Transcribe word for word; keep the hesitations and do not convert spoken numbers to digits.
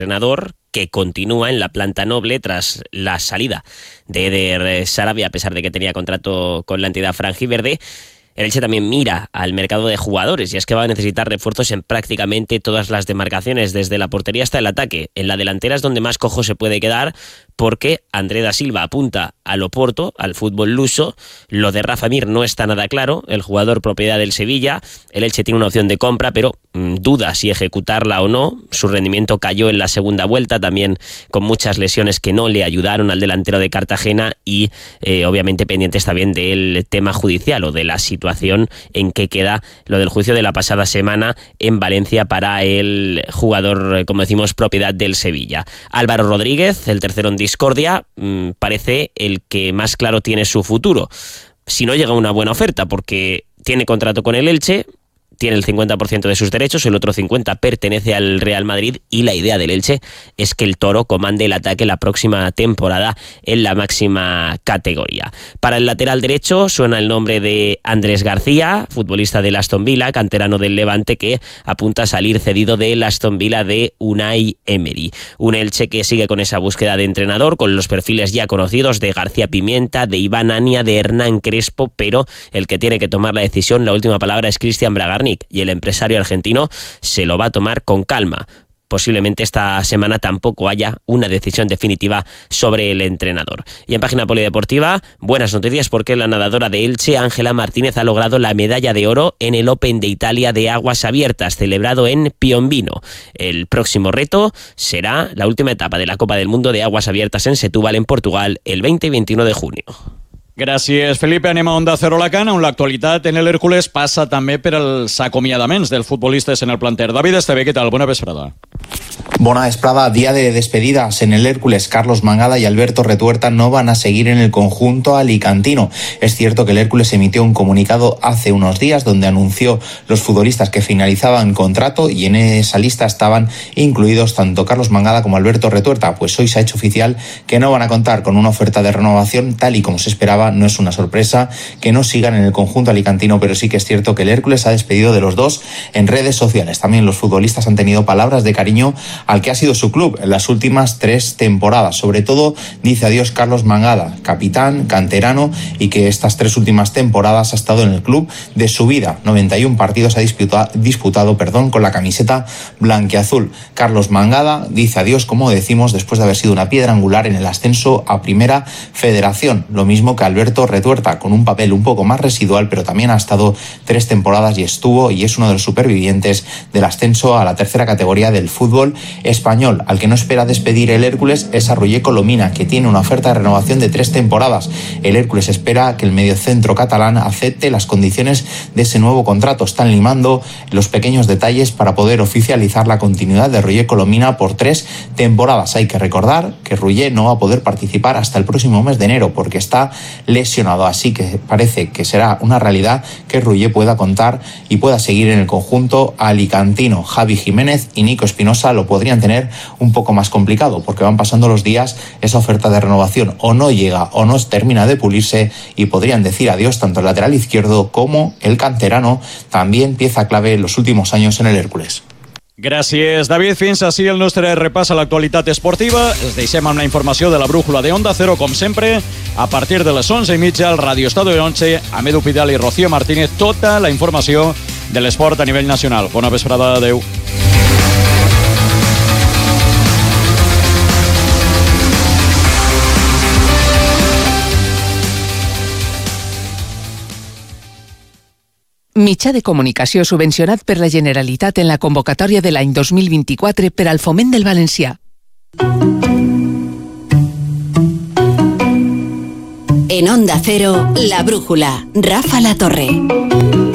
entrenador que continúa en la planta noble tras la salida de Eder Sarabia, a pesar de que tenía contrato con la entidad franjiverde. El Elche también mira al mercado de jugadores y es que va a necesitar refuerzos en prácticamente todas las demarcaciones, desde la portería hasta el ataque. En la delantera es donde más cojo se puede quedar, porque André da Silva apunta al Oporto, al fútbol luso. Lo de Rafa Mir no está nada claro, el jugador propiedad del Sevilla. El Elche tiene una opción de compra, pero mmm, duda si ejecutarla o no. Su rendimiento cayó en la segunda vuelta, también con muchas lesiones que no le ayudaron al delantero de Cartagena y eh, obviamente pendientes también del tema judicial o de la situación en que queda lo del juicio de la pasada semana en Valencia para el jugador, como decimos, propiedad del Sevilla. Álvaro Rodríguez, el tercero en discordia, mmm, parece el que más claro tiene su futuro. Si no llega una buena oferta, porque tiene contrato con el Elche, tiene el cincuenta por ciento de sus derechos, el otro cincuenta por ciento pertenece al Real Madrid y la idea del Elche es que el Toro comande el ataque la próxima temporada en la máxima categoría. Para el lateral derecho suena el nombre de Andrés García, futbolista del Aston Villa, canterano del Levante, que apunta a salir cedido del Aston Villa de Unai Emery. Un Elche que sigue con esa búsqueda de entrenador, con los perfiles ya conocidos de García Pimienta, de Iván Ania, de Hernán Crespo, pero el que tiene que tomar la decisión, la última palabra, es Cristian Bragarni, y el empresario argentino se lo va a tomar con calma. Posiblemente esta semana tampoco haya una decisión definitiva sobre el entrenador. Y en página polideportiva, buenas noticias porque la nadadora de Elche, Ángela Martínez, ha logrado la medalla de oro en el Open de Italia de aguas abiertas, celebrado en Piombino. El próximo reto será la última etapa de la Copa del Mundo de aguas abiertas en Setúbal, en Portugal, el veinte y veintiuno de junio. Gràcies, Felipe. Anem a Onda Cero Alacant, on l'actualitat en l'Hèrcules passa també per els acomiadaments dels futbolistes en el planter. David Esteve, què tal? Bona vesprada. Buena vesprada. Día de despedidas en el Hércules. Carlos Mangada y Alberto Retuerta no van a seguir en el conjunto alicantino. Es cierto que el Hércules emitió un comunicado hace unos días donde anunció los futbolistas que finalizaban contrato, y en esa lista estaban incluidos tanto Carlos Mangada como Alberto Retuerta. Pues hoy se ha hecho oficial que no van a contar con una oferta de renovación tal y como se esperaba. No es una sorpresa que no sigan en el conjunto alicantino, pero sí que es cierto que el Hércules ha despedido de los dos en redes sociales. También los futbolistas han tenido palabras de cariño al que ha sido su club en las últimas tres temporadas. Sobre todo dice adiós Carlos Mangada, capitán, canterano, y que estas tres últimas temporadas ha estado en el club de su vida. noventa y uno partidos ha disputado, disputado perdón, con la camiseta blanquiazul. Carlos Mangada dice adiós, como decimos, después de haber sido una piedra angular en el ascenso a Primera Federación. Lo mismo que Alberto Retuerta, con un papel un poco más residual, pero también ha estado tres temporadas y estuvo y es uno de los supervivientes del ascenso a la tercera categoría del fútbol español. Al que no espera despedir el Hércules es a Roger Colomina, que tiene una oferta de renovación de tres temporadas. El Hércules espera que el mediocentro catalán acepte las condiciones de ese nuevo contrato. Están limando los pequeños detalles para poder oficializar la continuidad de Roger Colomina por tres temporadas. Hay que recordar que Roger no va a poder participar hasta el próximo mes de enero porque está lesionado, así que parece que será una realidad que Roger pueda contar y pueda seguir en el conjunto alicantino. Javi Jiménez y Nico Espinosa lo podrían tener un poco más complicado porque van pasando los días, esa oferta de renovación o no llega o no termina de pulirse y podrían decir adiós tanto el lateral izquierdo como el canterano, también pieza clave en los últimos años en el Hércules. Gràcies, David. Fins així el nostre repàs a l'actualitat esportiva. Els deixem amb la informació de la brújula de Onda Cero, com sempre, a partir de les onze i mitja al Radio Estadio onze, amb Edu Pidal i Rocío Martínez, tota la informació de l'esport a nivell nacional. Bona vesprada, adeu. Mitjà de comunicació subvencionat per la Generalitat en la convocatòria de l'any dos mil vint-i-quatre per al foment del valencià. En Onda Cero, La Brújula, Rafa La Torre.